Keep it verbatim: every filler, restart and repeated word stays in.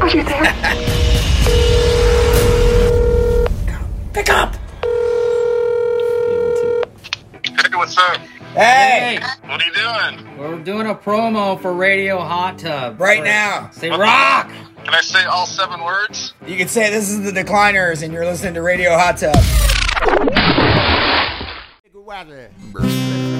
you there? Pick up! Hey, what's up? Hey! What are you doing? We're doing a promo for Radio Hot Tub. Right For- now. Say rock! Can I say all seven words? You can say this is the Decliners and you're listening to Radio Hot Tub.